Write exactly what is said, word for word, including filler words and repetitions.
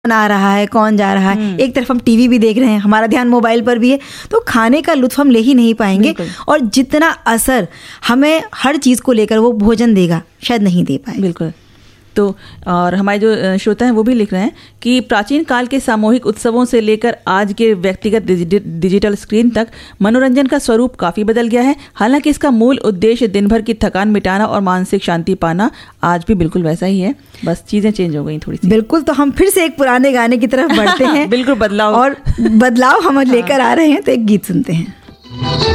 आ रहा है, कौन जा रहा है, एक तरफ हम टीवी भी देख रहे हैं, हमारा ध्यान मोबाइल पर भी है, तो खाने का लुत्फ हम ले ही नहीं पाएंगे और जितना असर हमें हर चीज़ को लेकर वो भोजन देगा शायद नहीं दे पाए। बिल्कुल। तो और हमारे जो श्रोता हैं वो भी लिख रहे हैं कि प्राचीन काल के सामूहिक उत्सवों से लेकर आज के व्यक्तिगत डिजिटल स्क्रीन तक मनोरंजन का स्वरूप काफ़ी बदल गया है। हालांकि इसका मूल उद्देश्य दिन भर की थकान मिटाना और मानसिक शांति पाना आज भी बिल्कुल वैसा ही है, बस चीज़ें चेंज हो गई थोड़ी सी। बिल्कुल, तो हम फिर से एक पुराने गाने की तरफ बढ़ते हैं। बिल्कुल, बदलाव और बदलाव हम लेकर आ रहे हैं, तो एक गीत सुनते हैं।